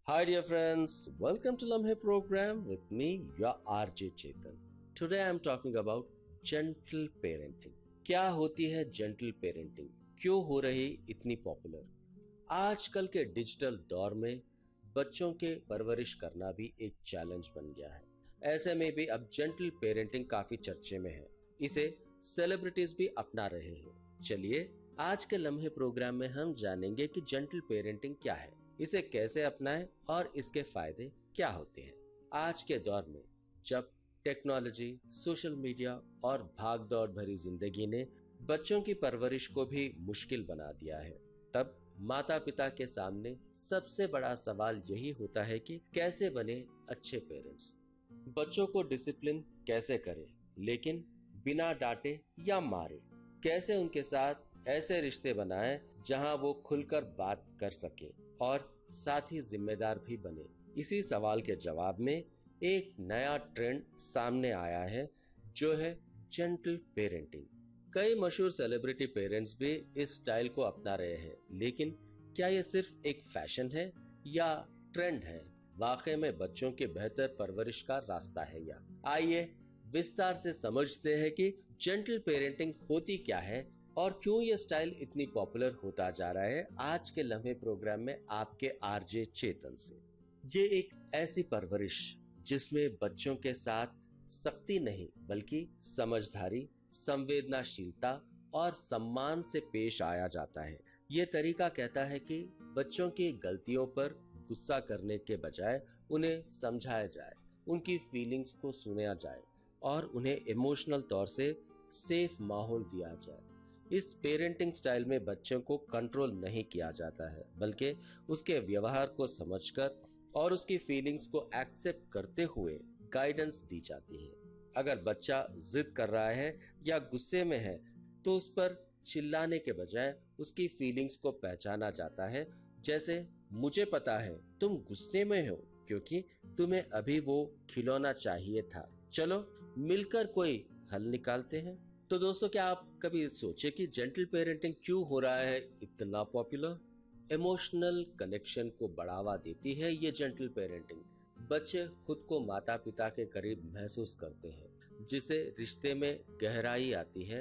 Hi, dear friends. Welcome to Lamhe program with me, your RJ Chetan. Today I am talking about gentle parenting. क्या होती है gentle parenting? क्यों हो रही इतनी पॉपुलर? आजकल के डिजिटल दौर में बच्चों के परवरिश करना भी एक चैलेंज बन गया है। ऐसे में भी अब जेंटल पेरेंटिंग काफी चर्चे में है। इसे सेलिब्रिटीज भी अपना रहे हैं। चलिए आज के लम्हे प्रोग्राम में हम जानेंगे कि जेंटल पेरेंटिंग क्या है, इसे कैसे अपनाएं और इसके फायदे क्या होते हैं। आज के दौर में जब टेक्नोलॉजी, सोशल मीडिया और भागदौड़ भरी जिंदगी ने बच्चों की परवरिश को भी मुश्किल बना दिया है, तब माता पिता के सामने सबसे बड़ा सवाल यही होता है कि कैसे बने अच्छे पेरेंट्स। बच्चों को डिसिप्लिन कैसे करें, लेकिन बिना डांटे या मारे। कैसे उनके साथ ऐसे रिश्ते बनाएं जहां वो खुलकर बात कर सके और साथ ही जिम्मेदार भी बने। इसी सवाल के जवाब में एक नया ट्रेंड सामने आया है, जो है जेंटल पेरेंटिंग। कई मशहूर सेलिब्रिटी पेरेंट्स भी इस स्टाइल को अपना रहे हैं, लेकिन क्या ये सिर्फ एक फैशन है या ट्रेंड है? वाकई में बच्चों के बेहतर परवरिश का रास्ता है या? आइए विस्तार से समझते हैं कि जेंटल पेरेंटिंग होती क्या है और क्यों ये स्टाइल इतनी पॉपुलर होता जा रहा है। आज के लम्हे प्रोग्राम में आपके आरजे चेतन से। ये एक ऐसी परवरिश जिसमें बच्चों के साथ सख्ती नहीं बल्कि समझदारी, संवेदनाशीलता और सम्मान से पेश आया जाता है। ये तरीका कहता है कि बच्चों की गलतियों पर गुस्सा करने के बजाय उन्हें समझाया जाए, उनकी फीलिंग्स को सुना जाए और उन्हें इमोशनल तौर से सेफ माहौल दिया जाए। इस पेरेंटिंग स्टाइल में बच्चों को कंट्रोल नहीं किया जाता है, बल्कि उसके व्यवहार को समझकर और उसकी फीलिंग्स को एक्सेप्ट करते हुए गाइडेंस दी जाती है। अगर बच्चा जिद कर रहा है या गुस्से में है, तो उस पर चिल्लाने के बजाय उसकी फीलिंग्स को पहचाना जाता है। जैसे, मुझे पता है तुम गुस्से में हो क्योंकि तुम्हें अभी वो खिलौना चाहिए था, चलो मिलकर कोई हल निकालते हैं। तो दोस्तों, क्या आप कभी सोचे कि जेंटल पेरेंटिंग क्यों हो रहा है इतना पॉपुलर? इमोशनल कनेक्शन को बढ़ावा देती है ये जेंटल पेरेंटिंग। बच्चे खुद को माता पिता के करीब महसूस करते हैं, जिससे रिश्ते में गहराई आती है